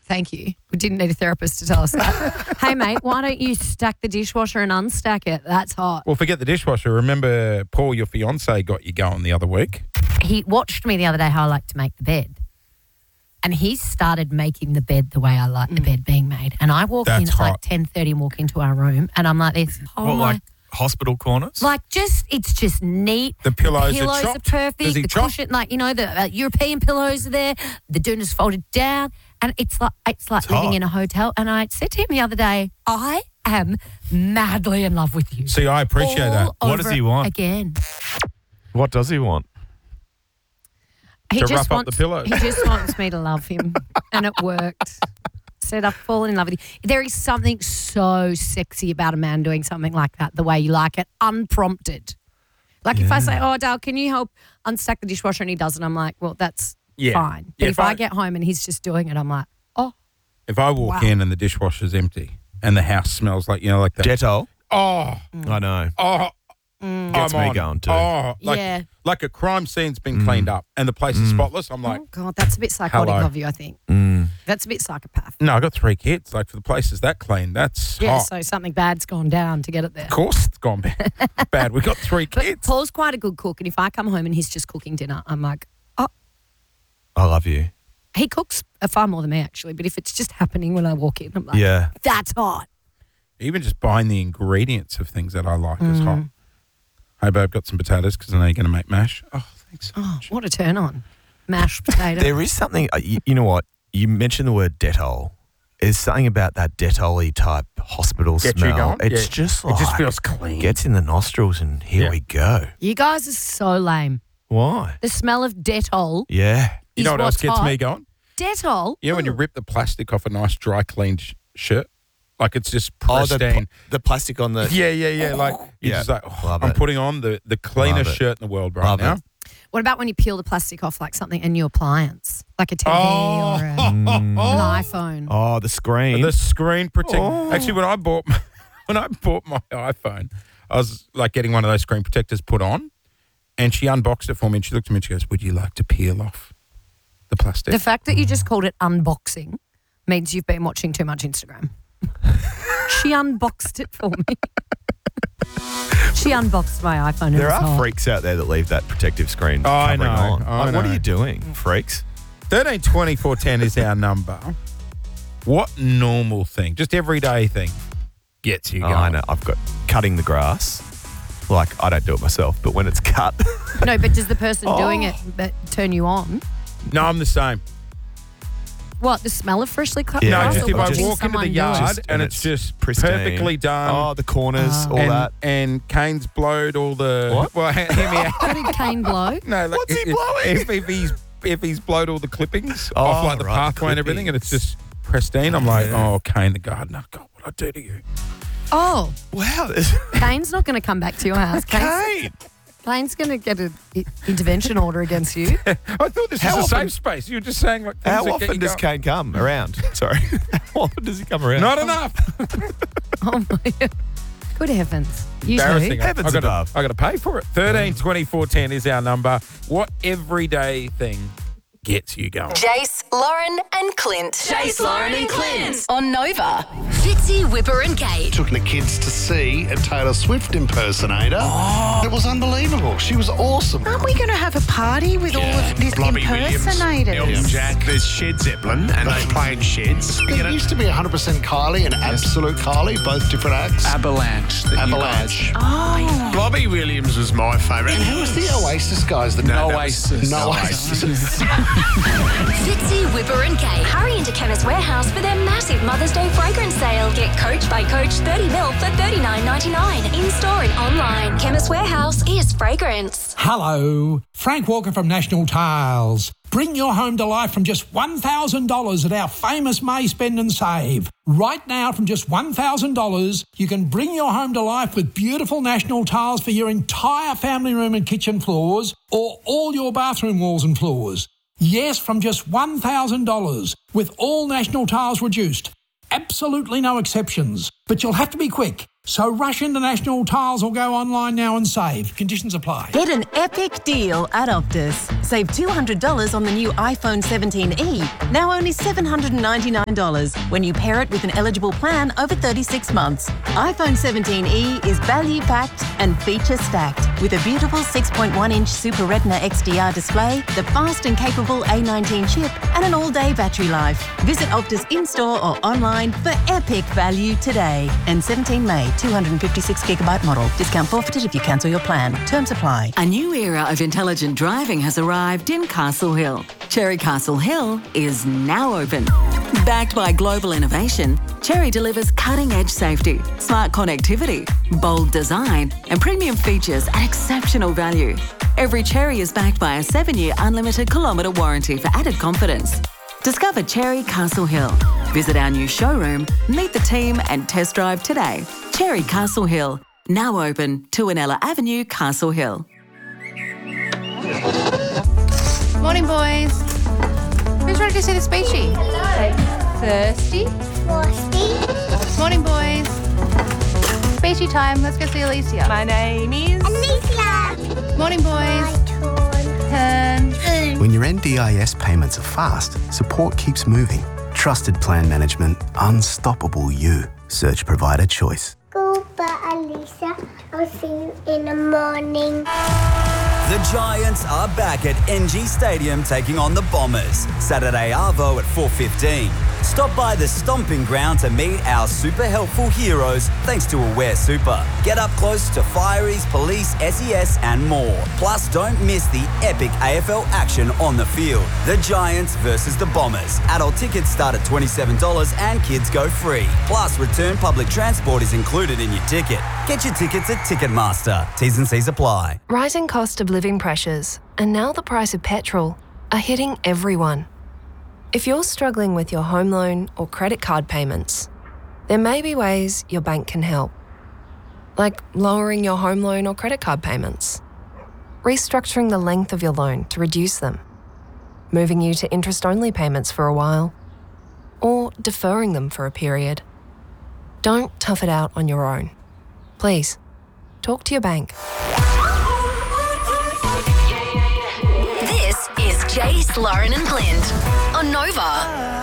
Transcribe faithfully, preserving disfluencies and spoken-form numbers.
Thank you. We didn't need a therapist to tell us that. Hey, mate, why don't you stack the dishwasher and unstack it? That's hot. Well, forget the dishwasher. Remember, Paul, your fiance, got you going the other week? He watched me the other day how I like to make the bed. And he started making the bed the way I like mm. the bed being made. And I walk That's in at hot. like ten thirty and walk into our room and I'm like this. Oh what, my. like hospital corners? Like just, it's just neat. The pillows, the pillows are, are chopped. perfect. Does he the chop? cushion, like, you know, the uh, European pillows are there. The Duna's folded down. And it's like it's like It's living hot. in a hotel. And I said to him the other day, I am madly in love with you. See, I appreciate that. All What does over he want? Again. What does he want? He To just rough up wants, the pillows. He just wants me to love him. And it worked. Said I've fallen in love with you. There is something so sexy about a man doing something like that, the way you like it, unprompted. Like if I say, oh, Dale, can you help unstack the dishwasher? And he doesn't, I'm like, well, that's Yeah. fine. But Yeah, if if I, I- get home and he's just doing it, I'm like, oh. If I walk Wow. in and the dishwasher's empty and the house smells like, you know, like that. Dettol. Oh, I know. oh. Gets I'm me on. going too. Oh, like, Yeah. like a crime scene's been cleaned up and the place is spotless. I'm like, Oh, God, that's a bit psychotic Hello. of you, I think. Mm. That's a bit psychopath. no, I got three kids. Like for the places that clean, that's Yeah, hot. so something bad's gone down to get it there. Of course it's gone bad. bad. We got three But kids. Paul's quite a good cook, and if I come home and he's just cooking dinner, I'm like, oh, I love you. he cooks far more than me, actually. But if it's just happening when I walk in, I'm like, Yeah. that's hot. Even just buying the ingredients of things that I like is Mm. hot. Hey, babe, got some potatoes because I know you're going to make mash. Oh, thanks so Oh, much. what a turn on. Mashed potato. There is something, uh, you, you know what? You mentioned the word Dettol. There's something about that Dettol-y type hospital Get you smell. going? It's Yeah. just It like, just feels clean. gets in the nostrils and here Yeah. we go. You guys are so lame. Why? The smell of Dettol Yeah. You is know what else what's gets hot. me going? Dettol? You know when you Ugh. rip the plastic off a nice dry cleaned sh- shirt? Like it's just Oh, the, pristine. pl- the plastic on the... yeah, yeah, yeah. Like you're Yeah. just like, oh, Love I'm it. putting on the, the cleanest Love it. shirt in the world right Love now. it. What about when you peel the plastic off like something, a new appliance, like a T V Oh. or a, Mm. an iPhone? Oh, the screen. The screen protect. Oh. Actually, when I bought my, when I bought my iPhone, I was like getting one of those screen protectors put on, and she unboxed it for me, and she looked at me and she goes, "Would you like to peel off the plastic?" The fact that you just called it unboxing means you've been watching too much Instagram. She unboxed it for me. She unboxed my iPhone. and there it was are hot. freaks out there that leave that protective screen Oh, I covering know, on. I Like, what know. are you doing, freaks? Thirteen twenty four ten is our number. What normal thing, just everyday thing, gets you Oh, going? I know. I've got cutting the grass. Like, I don't do it myself, but when it's cut... No, but does the person doing Oh. it that turn you on? No, I'm the same. What, the smell of freshly cut Yeah, No, grass? just or if I watching walk into someone the do it? yard Just- and, and it's, it's just pristine. perfectly done. oh, the corners, Ah. all and, that. and Kane's blowed all the. What? Well, hear me out. What did Kane blow? No, like, What's he if, blowing? If, if he's if he's blowed all the clippings Oh, off like the right, pathway and everything, and it's just pristine, I'm like, oh, Kane the gardener, God, what I do to you? Oh, Wow. Kane's not going to come back to your house. Kane's, Kane. Kane's going to get an intervention order against you. I thought this How was a often- safe space. You were just saying like things How that often get you does going. Kane come around? Sorry. How often does he come around? Not enough. Oh, my God. Good heavens. You Embarrassing. do. Heavens I gotta, above. I got to pay for it. Thirteen twenty four ten is our number. What everyday thing gets you going? Jace, Lauren, and Clint. Jace, Lauren, and Clint on Nova. Fitzy, Whipper and Kate. Took the kids to see a Taylor Swift impersonator. Oh. It was unbelievable. She was awesome. Aren't we going to have a party with all of these impersonators? Elton Jack, there's Shed Zeppelin, and they played Sheds. You It know, used to be one hundred percent Kylie and Absolute Kylie, both different acts. Avalanche. that you Avalanche. guys- Oh. Bobby Williams was my favourite. And who was the Oasis guys? The No that was- Oasis. No No Oasis. Fitzy, Whipper and Kate. Hurry into Chemist Warehouse for their massive Mother's Day fragrance sale. Get Coach by Coach thirty mil for thirty-nine ninety-nine. In-store and online. Chemist Warehouse is fragrance. Hello, Frank Walker from National Tiles. Bring your home to life from just one thousand dollars at our famous May Spend and Save. Right now, from just one thousand dollars, you can bring your home to life with beautiful National Tiles for your entire family room and kitchen floors or all your bathroom walls and floors. Yes, from just one thousand dollars, with all National Tiles reduced. Absolutely no exceptions. But you'll have to be quick. So rush into National Tiles or go online now and save. Conditions apply. Get an epic deal at Optus. Save two hundred dollars on the new iPhone seventeen e, now only seven hundred ninety-nine dollars when you pair it with an eligible plan over thirty-six months. iPhone seventeen e is value-packed and feature-stacked with a beautiful six point one inch Super Retina X D R display, the fast and capable A nineteen chip, and an all-day battery life. Visit Optus in-store or online for epic value today. And seventeen May, two hundred fifty-six gigabyte model. Discount forfeited if you cancel your plan. Terms apply. A new era of intelligent driving has arrived in Castle Hill. Cherry Castle Hill is now open. Backed by global innovation, Cherry delivers cutting-edge safety, smart connectivity, bold design, and premium features at exceptional value. Every Cherry is backed by a seven-year unlimited kilometre warranty for added confidence. Discover Cherry Castle Hill. Visit our new showroom, meet the team and test drive today. Cherry Castle Hill, now open, Tuanella Avenue, Castle Hill. Morning, boys. Who's ready to see the speechy? Hello. Thirsty? Thirsty. Morning, boys. Speechy time. Let's go see Alicia. My name is... Alicia. Morning, boys. Turn. Turn. When your N D I S payments are fast, support keeps moving. Trusted plan management, unstoppable you. Search provider choice. Goodbye, Alicia. I'll see you in the morning. The Giants are back at N G Stadium taking on the Bombers. Saturday arvo at four fifteen. Stop by the stomping ground to meet our super helpful heroes thanks to Aware Super. Get up close to Fireys, Police, S E S and more. Plus, don't miss the epic A F L action on the field. The Giants versus the Bombers. Adult tickets start at twenty-seven dollars and kids go free. Plus, return public transport is included in your ticket. Get your tickets at Ticketmaster. T's and C's apply. Rising cost of living pressures and now the price of petrol are hitting everyone. If you're struggling with your home loan or credit card payments, there may be ways your bank can help, like lowering your home loan or credit card payments, restructuring the length of your loan to reduce them, moving you to interest-only payments for a while, or deferring them for a period. Don't tough it out on your own. Please, talk to your bank. This is Jace, Lauren and Clint on Nova.